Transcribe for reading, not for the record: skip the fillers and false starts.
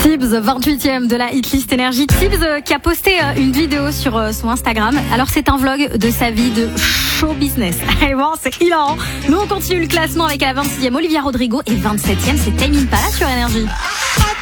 Tibbs, 28e de la hitlist Énergie. Tibbs qui a posté une vidéo sur son Instagram. Alors c'est un vlog de sa vie de show business. Et bon, c'est hilarant. Nous on continue le classement avec à la 26e Olivia Rodrigo et 27e c'est Tame Impala sur Énergie.